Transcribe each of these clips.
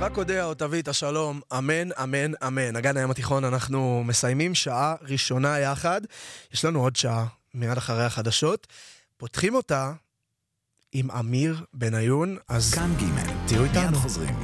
רק הודע או תביא את השלום, אמן, אמן, אמן. אגן הים התיכון, אנחנו מסיימים שעה ראשונה יחד. יש לנו עוד שעה, מיד אחרי החדשות. פותחים אותה עם אמיר בניון, אז כאן ג' תהיו איתנו. מיד חוזרים.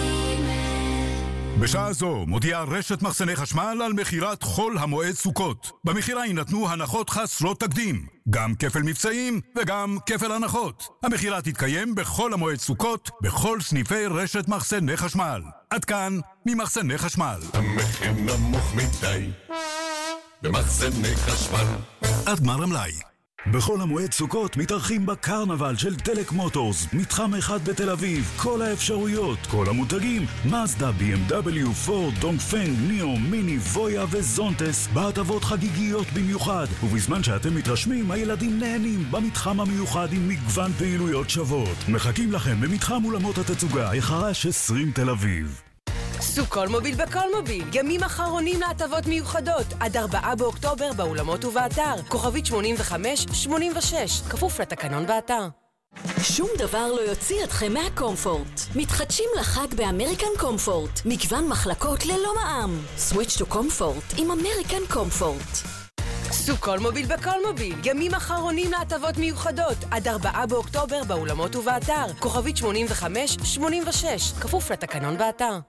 בשעה זו מודיעה רשת מחסני חשמל על מחירת חול המועד סוכות. במחירה יינתנו הנחות חסרות תקדים, גם כפל מבצעים וגם כפל הנחות. המחירה תתקיים בכל המועד סוכות, בכל סניפי רשת מחסני חשמל. עד כאן ממחסני חשמל. המחיר נמוך מדי במחסני חשמל. עד גמר המלאי. בכל המועד סוכות מתארחים בקרנבל של טלק מוטורס, מתחם אחד בתל אביב. כל האפשרויות, כל המותגים, מזדה, BMW, פורד, דונגפנג, ניאו, מיני, וויה וזונטס, בהטבות חגיגיות במיוחד. ובזמן שאתם מתרשמים, הילדים נהנים במתחם המיוחד עם מגוון פעילויות שוות. מחכים לכם במתחם אולמות התצוגה, החרש 20 תל אביב. סוכול מוביל בכל מוביל, ימים אחרונים להטבות מיוחדות, עד 4 באוקטובר באולמות ובאתר, כוכבית 8586, כפוף לתקנון באתר. שום דבר לא יוציא אתכם מהקומפורט. מתחדשים לחג באמריקן קומפורט, מגוון מחלקות ללא מע"מ. סוויץ' טו קומפורט עם אמריקן קומפורט. סוכול מוביל בכל מוביל, ימים אחרונים להטבות מיוחדות, עד 4 באוקטובר באולמות ובאתר, כוכבית 8586, כפוף לתקנון באתר.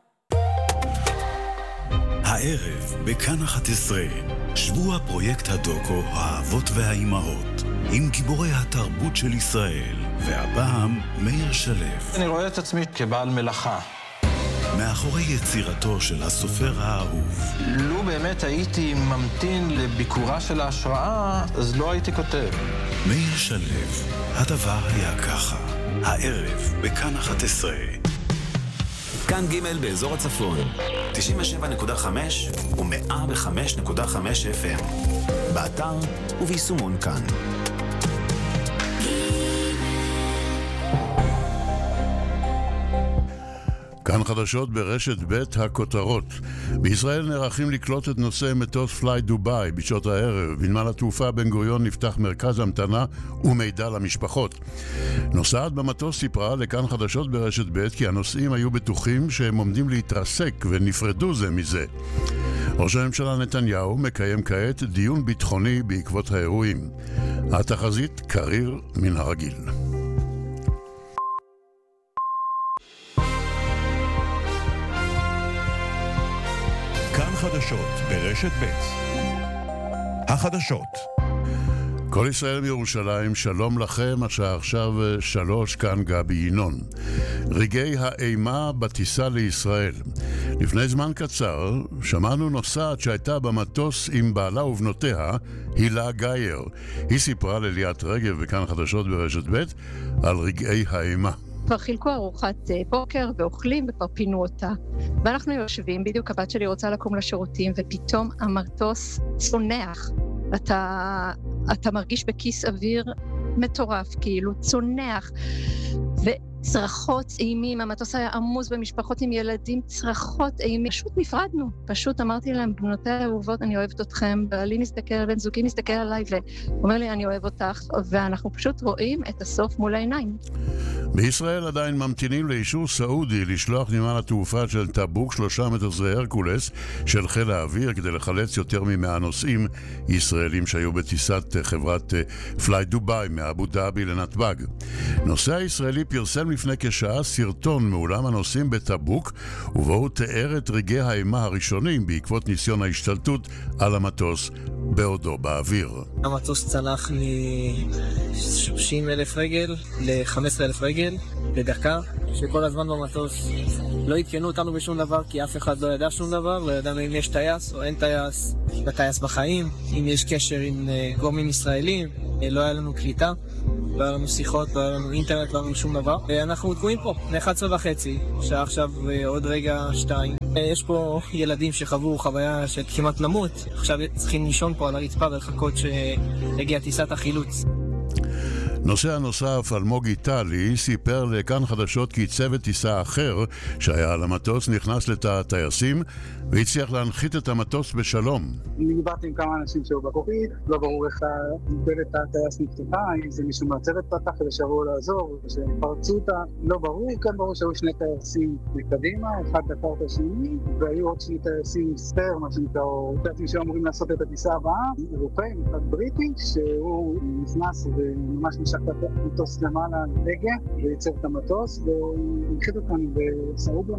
הערב בכאן 11 שבוע פרויקט הדוקו האבות והאימהות עם גיבורי התרבות של ישראל, והפעם מאיר שלו. אני רואה את עצמי כבעל מלאכה. מאחורי יצירתו של הסופר האהוב. לו באמת הייתי ממתין לביקורה של ההשראה, אז לא הייתי כותב. מאיר שלו, הדבר היה ככה. הערב בכאן 11. כאן ג' באזור הצפון 97.5 ו-105.5 FM, באתר וביישומון כאן. כאן חדשות ברשת ב' הכותרות. בישראל נערכים לקלוט את נושא מטוס פליי דובאי בשעות הערב. בנמל התעופה בן גוריון נפתח מרכז המתנה ומידע למשפחות. נוסעת במטוס סיפרה לכאן חדשות ברשת ב' כי הנוסעים היו בטוחים שהם עומדים להתרסק ונפרדו זה מזה. ראש הממשלה נתניהו מקיים כעת דיון ביטחוני בעקבות האירועים. התחזית קריר מן הרגיל. כאן חדשות ברשת ב' החדשות. כל ישראל מירושלים, שלום לכם, השעה עכשיו 3, כאן גבי ינון. רגעי האימה בטיסה לישראל. לפני זמן קצר שמענו נוסעת שהייתה במטוס עם בעלה ובנותיה, הילה גייר. היא סיפרה לליאת רגב בכאן חדשות ברשת ב' על רגעי האימה. כבר חילקו ארוחת בוקר ואוכלים וכבר פינו אותה. ואנחנו יושבים, בדיוק הבת שלי רוצה לקום לשירותים, ופתאום המטוס צונח. אתה מרגיש בכיס אוויר מטורף, כאילו צונח. וצרחות אימים, המטוס היה עמוס במשפחות עם ילדים, צרחות אימים. פשוט נפרדנו. פשוט אמרתי להם, בנותיי האהובות, אני אוהבת אתכם. בעלי מסתכל, בן זוגי מסתכל עליי ואומר לי, אני אוהב אותך. ואנחנו פשוט רואים את הסוף מול העיניים. בישראל עדיין ממתינים לאישור סעודי לשלוח נמל התעופה של טבוק 3 מטוסי הרקולס של חיל האוויר כדי לחלץ יותר מ100 נוסעים ישראלים שהיו בטיסת חברת פליי דובאי מאבו דאבי לנתב"ג. נוסע הישראלי פרסם לפני כשעה סרטון מאולם הנוסעים בטבוק, ובו הוא תיאר את רגעי האימה הראשונים בעקבות ניסיון ההשתלטות על המטוס בעודו באוויר. המטוס צנח מ-30,000 רגל ל-15,000 רגל בדקה, שכל הזמן במטוס לא התקנו אותנו בשום דבר, כי אף אחד לא ידע שום דבר, לא ידענו אם יש טייס או אין טייס, בטייס בחיים, אם יש קשר עם גורמים ישראלים, לא היה לנו קליטה, לא היה לנו שיחות, לא היה לנו אינטרנט, לא היה לנו שום דבר. אנחנו תקועים פה, ל-11:30, שעה עכשיו עוד רגע 2. יש פה ילדים שחוו חוויה של כמעט למות, עכשיו צריכים לישון פה על הרצפה ולחכות שהגיע טיסת החילוץ. נוסע נוסף אלמוג איטלי סיפר לכאן חדשות כי צוות טיסה אחר שהיה על המטוס נכנס לתא הטייסים והצליח להנחית את המטוס בשלום. אני דיברתי עם כמה אנשים שהיו בקוקפיט, לא ברור איך דלת הטייס נפתחה, אם זה מישהו מהצוות פתח ושברו לעזור, שפרצו אותה, לא ברור, כאן ברור שהיו שני טייסים מקדימה, אחד דקר את השני, והיו עוד שני טייסים ספייר, מה שנקרא, או טייסים שאמורים לעשות את הטיסה הבאה, אירופאים, אחד בריטי, שהוא נכנס וממש נשק את המטוס למעלה לגה, וייצר את המטוס, והנחית אותנו בסעודיה.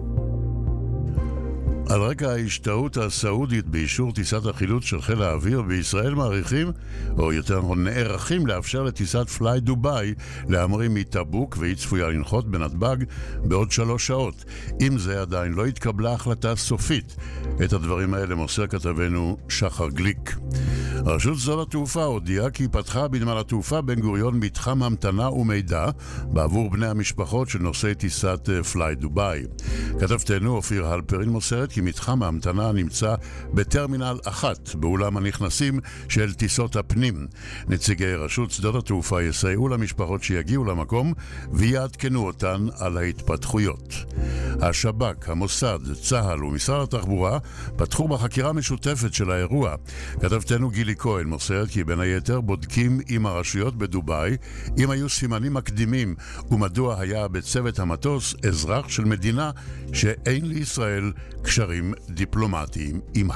על רקע ההשתאות הסעודית באישור טיסת החילוץ של חיל האוויר בישראל מעריכים, או יותר נכון נערכים לאפשר לטיסת פליי דובאי להמריא מטבוק והיא צפויה לנחות בנתב"ג בעוד 3 שעות. אם זה עדיין לא התקבלה החלטה סופית. את הדברים האלה מוסר כתבנו שחר גליק. רשות שדות התעופה הודיעה כי פתחה בנמל התעופה בן גוריון מתחם המתנה ומידע בעבור בני המשפחות של נוסעי טיסת פליי דובאי. כתבתנו אופיר הלפרין מוסרת כי מתחם ההמתנה נמצא בטרמינל 1 באולם הנכנסים של טיסות הפנים. נציגי רשות שדות התעופה יסייעו למשפחות שיגיעו למקום ויעדכנו אותן על ההתפתחויות. השב"כ, המוסד, צה"ל ומשרד התחבורה פתחו בחקירה משותפת של האירוע. כתבתנו גילי כהן מוסרת כי בין היתר בודקים עם הרשויות בדובאי אם היו סימנים מקדימים ומדוע היה בצוות המטוס אזרח של מדינה שאין לישראל קשרים דיפלומטיים עימה.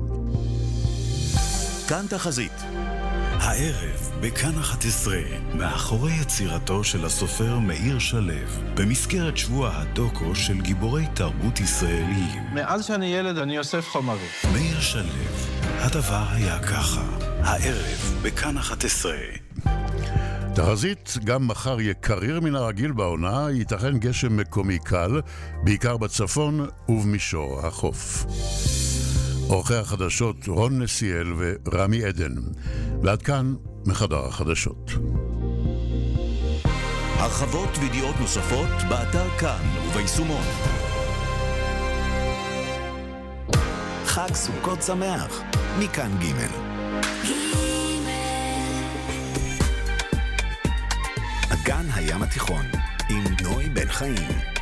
כאן תחזית. הערב בכאן 11 מאחורי יצירתו של הסופר מאיר שלו במסגרת שבוע הדוקו של גיבורי תרבות ישראליים. מאז שאני ילד אני אוסף חומרים. מאיר שלו, הדבר היה ככה. הערב בכאן 11. תחזית, גם מחר יהיה קריר מן הרגיל בעונה, ייתכן גשם מקומי קל, בעיקר בצפון ובמישור החוף. עורכי החדשות רון נסיאל ורמי עדן. ועד כאן מחדר החדשות. הרחבות וידיעות נוספות באתר כאן וביישומון. חג סוכות שמח, מכאן ג' אגן הים התיכון עם נוי בן חיים.